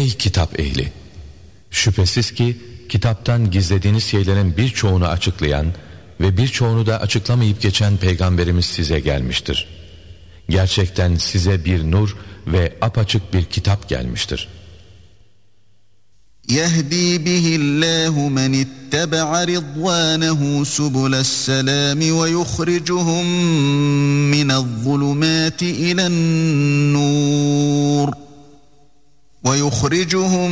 Ey kitap ehli! Şüphesiz ki kitaptan gizlediğiniz şeylerin birçoğunu açıklayan ve birçoğunu da açıklamayıp geçen Peygamberimiz size gelmiştir. Gerçekten size bir nur ve apaçık bir kitap gelmiştir. يَهْدِي بِهِ اللّٰهُ مَنِ اتَّبَعَ رِضْوَانَهُ سُبُلَ السَّلَامِ وَيُخْرِجُهُمْ مِنَ الظُّلُمَاتِ إِلَى النُّورِ